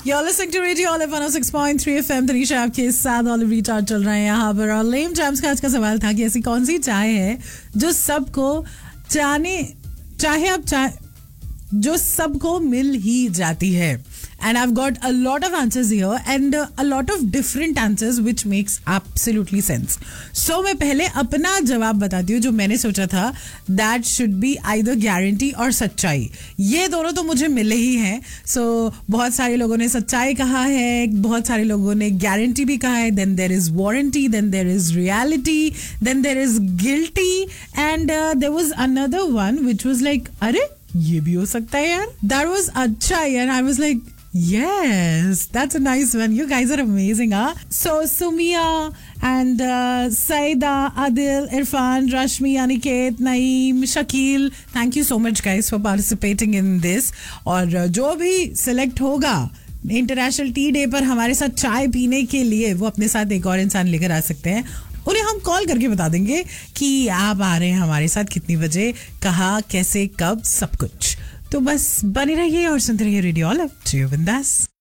You're listening to Radio Olive 106.3 FM. Tanisha आपके साथ olive recharge चल रहे हैं यहाँ पर. और लेम जैम्स का आज का सवाल था कि ऐसी कौन सी चाय है जो सबको जो सबको मिल ही जाती है. And I've got a lot of answers here and a lot of different answers which makes absolutely sense. So मैं पहले अपना जवाब बताती हूँ जो मैंने सोचा था. That should be either guarantee और सच्चाई. ये दोनों तो मुझे मिले ही हैं. So बहुत सारे लोगों ने सच्चाई कहा है, बहुत सारे लोगों ने guarantee भी कहा है. Then there is warranty, then there is reality, then there is guilty and there was another one which was like अरे ये भी हो सकता है यार. That was अच्छाई and I was like yes, that's a nice one. You guys are amazing, huh? So, Sumia and Saida, Adil, Irfan, Rashmi, Aniket, Naeem, Shakil. Thank you so much, guys, for participating in this. और जो भी select होगा international T day पर हमारे साथ चाय पीने के लिए, वो अपने साथ एक और इंसान लेकर आ सकते हैं. उन्हें हम कॉल करके बता देंगे कि आप आ रहे हैं हमारे साथ कितनी बजे, कहाँ, कैसे, कब, सब कुछ. तो बस बने रहिए और सुनते रहिए रेडियो ऑलिव. बिंदास.